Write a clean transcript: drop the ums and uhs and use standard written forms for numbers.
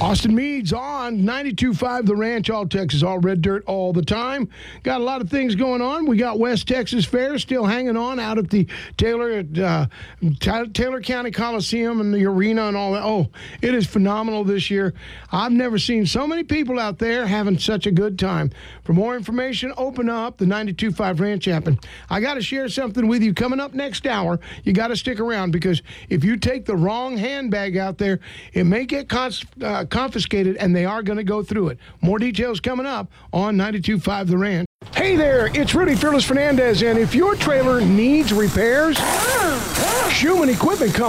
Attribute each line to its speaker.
Speaker 1: Austin Meads on 92.5 The Ranch, all Texas, all red dirt all the time. Got a lot of things going on. We got West Texas Fair still hanging on out at the Taylor County Coliseum and the arena and all that. Oh, it is phenomenal this year. I've never seen so many people out there having such a good time. For more information, open up the 92.5 Ranch app. And I got to share something with you coming up next hour. You got to stick around because if you take the wrong handbag out there, it may get confiscated, and they are going to go through it. More details coming up on 92.5 The Ranch. Hey there, it's Rudy Fearless Fernandez, and if your trailer needs repairs, Schumann Equipment Company